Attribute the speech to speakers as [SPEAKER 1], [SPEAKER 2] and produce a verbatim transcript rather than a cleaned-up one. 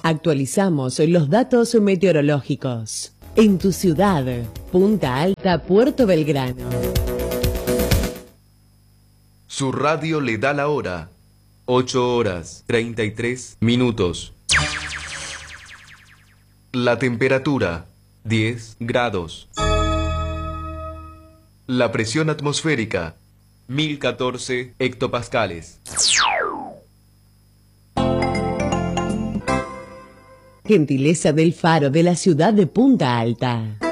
[SPEAKER 1] Actualizamos los datos meteorológicos. En tu ciudad, Punta Alta, Puerto Belgrano.
[SPEAKER 2] Su radio le da la hora. ocho horas treinta y tres minutos. La temperatura, diez grados. La presión atmosférica, mil catorce hectopascales.
[SPEAKER 1] Gentileza del Faro de la ciudad de Punta Alta.